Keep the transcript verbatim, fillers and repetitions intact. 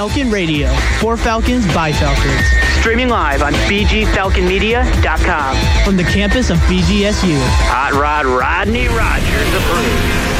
Falcon Radio. For Falcons, by Falcons. Streaming live on b g falcon media dot com. From the campus of B G S U. Hot Rod Rodney Rogers approved.